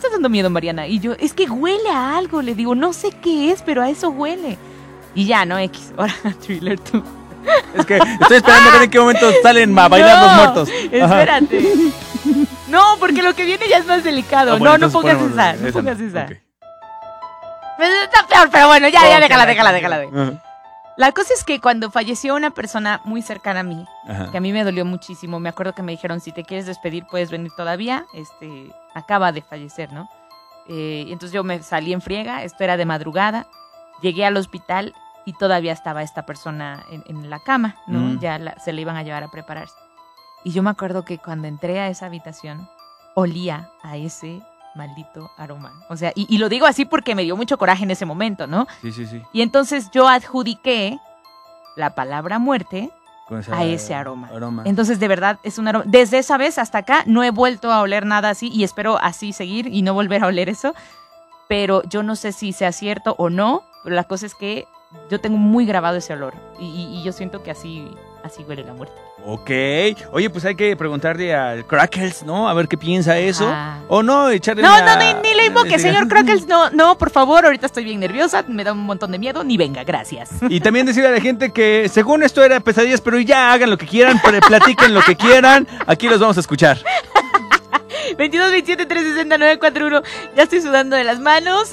está dando miedo, Mariana? Y yo, es que huele a algo. Le digo, no sé qué es, pero a eso huele. Y ya, ¿no? X. Ahora, Thriller, tú. Es que estoy esperando a ver en qué momento salen a bailar los muertos. Espérate. No, porque lo que viene ya es más delicado. Bueno, no pongas esa. No esa pongas esa. Okay. Está peor, pero bueno, ya déjala. Ajá. La cosa es que cuando falleció una persona muy cercana a mí, Ajá. que a mí me dolió muchísimo, me acuerdo que me dijeron, si te quieres despedir, puedes venir todavía, acaba de fallecer, ¿no? Y entonces yo me salí en friega, esto era de madrugada, llegué al hospital y todavía estaba esta persona en la cama, ¿no? Ya se le iban a llevar a prepararse. Y yo me acuerdo que cuando entré a esa habitación, olía a ese maldito aroma. O sea, y lo digo así porque me dio mucho coraje en ese momento, ¿no? Sí. Y entonces yo adjudiqué la palabra muerte Con a ese aroma. Entonces, de verdad, es un aroma. Desde esa vez hasta acá no he vuelto a oler nada así y espero así seguir y no volver a oler eso. Pero yo no sé si sea cierto o no, pero la cosa es que yo tengo muy grabado ese olor y yo siento que así huele la muerte. Ok. Oye, pues hay que preguntarle al Crackles, ¿no? A ver qué piensa eso. O no, echarle No, ni lo invoque, señor Crackles. No, por favor, ahorita estoy bien nerviosa, me da un montón de miedo. Ni venga, gracias. Y también decirle a la gente que según esto era pesadillas, pero ya hagan lo que quieran, platiquen lo que quieran. Aquí los vamos a escuchar. 22 27 360 941. Ya estoy sudando de las manos.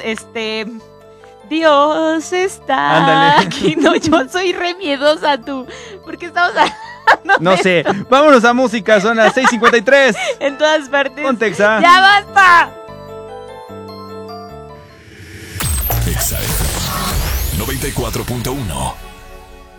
Dios está Ándale. aquí. No, yo soy re miedosa, tú. Porque estamos hablando No de sé. esto. Vámonos a música, son las 6:53. En todas partes. Contexa. ¡Ya basta! Exa FM 94.1